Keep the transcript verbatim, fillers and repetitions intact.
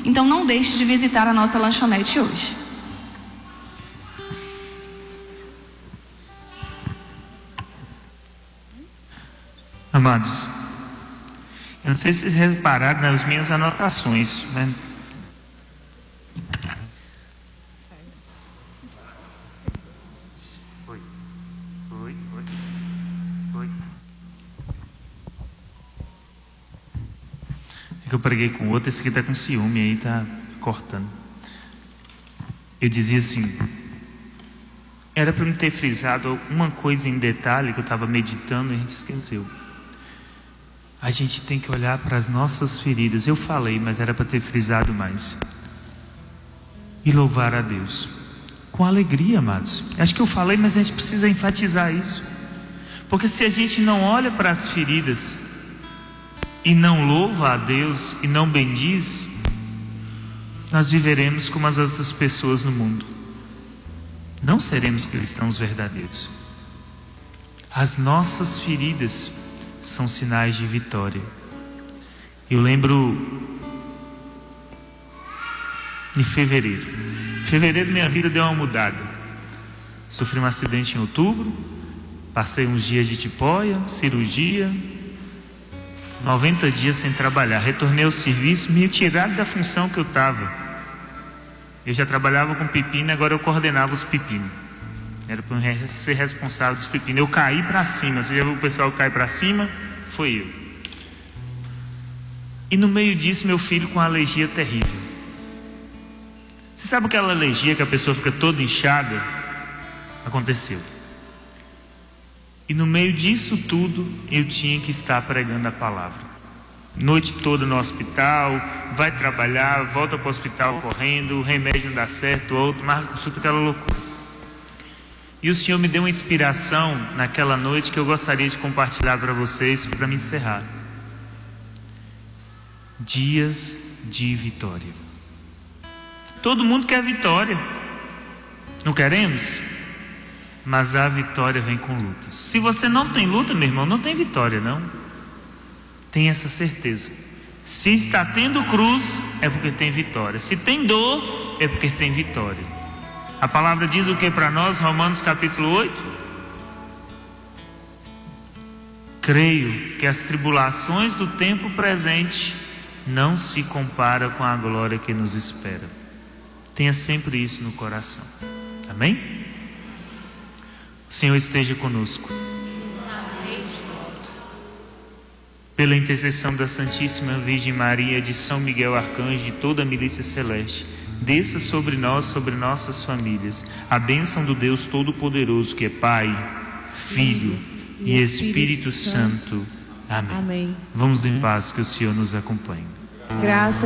Então não deixe de visitar a nossa lanchonete hoje. Amados, eu não sei se vocês repararam nas minhas anotações, né? Oi, oi, oi, oi. É que eu preguei com outro, esse aqui tá com ciúme aí, tá cortando. Eu dizia assim, era para me ter frisado uma coisa em detalhe que eu estava meditando e a gente esqueceu. A gente tem que olhar para as nossas feridas. Eu falei, mas era para ter frisado mais. E louvar a Deus. Com alegria, amados. Acho que eu falei, mas a gente precisa enfatizar isso. Porque se a gente não olha para as feridas e não louva a Deus e não bendiz, nós viveremos como as outras pessoas no mundo. Não seremos cristãos verdadeiros. As nossas feridas são sinais de vitória. Eu lembro em fevereiro. Em fevereiro minha vida deu uma mudada. Sofri um acidente em outubro, passei uns dias de tipóia, cirurgia, noventa dias sem trabalhar. Retornei ao serviço, me retiraram da função que eu estava. Eu já trabalhava com pepino, agora eu coordenava os pepinos. Era para ser responsável dos pepinos. Eu caí para cima. Você já viu o pessoal cair para cima? Foi eu. E no meio disso, meu filho com uma alergia terrível. Você sabe aquela alergia que a pessoa fica toda inchada? Aconteceu. E no meio disso tudo, eu tinha que estar pregando a palavra. Noite toda no hospital, vai trabalhar, volta para o hospital correndo, o remédio não dá certo, outro, marca consulta, aquela loucura. E o Senhor me deu uma inspiração naquela noite que eu gostaria de compartilhar para vocês, para me encerrar. Dias de vitória. Todo mundo quer vitória. Não queremos? Mas a vitória vem com lutas. Se você não tem luta, meu irmão, não tem vitória, não. Tenha essa certeza. Se está tendo cruz, é porque tem vitória. Se tem dor, é porque tem vitória. A palavra diz o que para nós? Romanos capítulo oito. Creio que as tribulações do tempo presente não se comparam com a glória que nos espera. Tenha sempre isso no coração. Amém? O Senhor esteja conosco. Pela intercessão da Santíssima Virgem Maria, de São Miguel Arcanjo e de toda a milícia celeste, desça sobre nós, sobre nossas famílias, a bênção do Deus Todo-Poderoso, que é Pai, Filho e Espírito Santo. Amém. Amém. Vamos em paz, que o Senhor nos acompanhe. Graças